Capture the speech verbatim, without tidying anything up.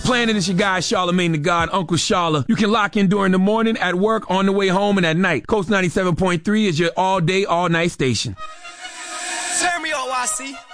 Planet is your guy, Charlamagne the God, Uncle Charla. You can lock in during the morning, at work, on the way home, and at night. Coast ninety-seven point three is your all-day, all-night station. Turn me up, Y C.